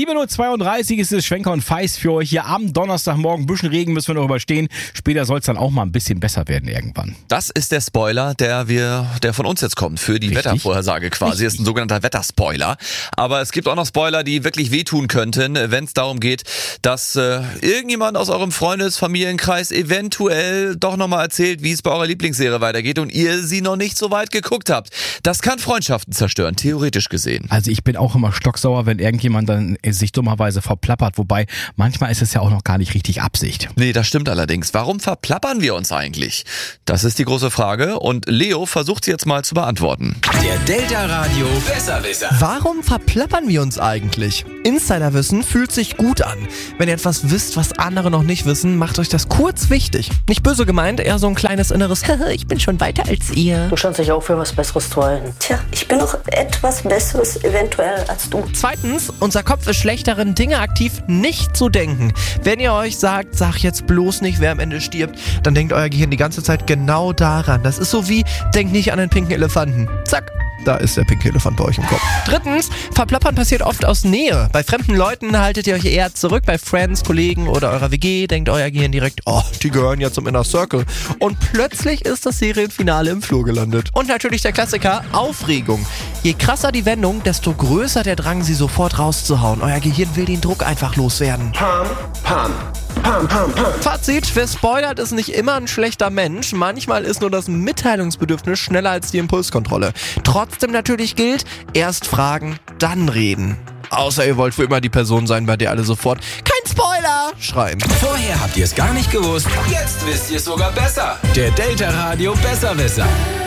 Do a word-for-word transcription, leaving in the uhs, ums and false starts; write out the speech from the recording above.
sieben Uhr zweiunddreißig ist es, Schwenker und Feist für euch hier am Donnerstagmorgen. Ein bisschen Regen müssen wir noch überstehen. Später soll es dann auch mal ein bisschen besser werden irgendwann. Das ist der Spoiler, der wir, der von uns jetzt kommt für die Richtig? Wettervorhersage quasi. Das ist ein sogenannter Wetterspoiler. Aber es gibt auch noch Spoiler, die wirklich wehtun könnten, wenn es darum geht, dass äh, irgendjemand aus eurem Freundes-, Familienkreis eventuell doch nochmal erzählt, wie es bei eurer Lieblingsserie weitergeht und ihr sie noch nicht so weit geguckt habt. Das kann Freundschaften zerstören, theoretisch gesehen. Also ich bin auch immer stocksauer, wenn irgendjemand dann sich dummerweise verplappert. Wobei, manchmal ist es ja auch noch gar nicht richtig Absicht. Nee, das stimmt allerdings. Warum verplappern wir uns eigentlich? Das ist die große Frage und Leo versucht sie jetzt mal zu beantworten. Der Delta Radio Besserwisser. Warum verplappern wir uns eigentlich? Insiderwissen fühlt sich gut an. Wenn ihr etwas wisst, was andere noch nicht wissen, macht euch das kurz wichtig. Nicht böse gemeint, eher so ein kleines inneres ich bin schon weiter als ihr. Du scheinst dich auch für was Besseres zu halten. Tja, ich bin noch etwas Besseres eventuell als du. Zweitens, unser Kopf ist schlecht darin, Dinge aktiv nicht zu denken. Wenn ihr euch sagt, sag jetzt bloß nicht, wer am Ende stirbt, dann denkt euer Gehirn die ganze Zeit genau daran. Das ist so wie, denkt nicht an den pinken Elefanten. Zack. Da ist der pinke Elefant bei euch im Kopf. Drittens, Verplappern passiert oft aus Nähe. Bei fremden Leuten haltet ihr euch eher zurück. Bei Friends, Kollegen oder eurer W G denkt euer Gehirn direkt, oh, die gehören ja zum Inner Circle. Und plötzlich ist das Serienfinale im Flur gelandet. Und natürlich der Klassiker, Aufregung. Je krasser die Wendung, desto größer der Drang, sie sofort rauszuhauen. Euer Gehirn will den Druck einfach loswerden. Pam, pam, pam, pam, pam. Fazit, wer spoilert, ist nicht immer ein schlechter Mensch. Manchmal ist nur das Mitteilungsbedürfnis schneller als die Impulskontrolle. Trotzdem natürlich gilt, erst fragen, dann reden. Außer ihr wollt für immer die Person sein, bei der alle sofort kein Spoiler schreien. Vorher habt ihr es gar nicht gewusst, jetzt wisst ihr es sogar besser. Der Delta Radio Besserwisser.